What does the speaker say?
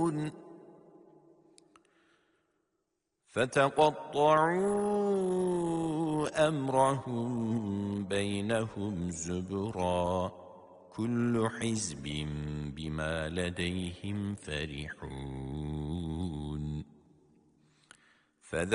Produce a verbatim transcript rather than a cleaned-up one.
يعلمون فتقطعوا أمرهم بينهم زبرا كل حزب بما لديهم فرحون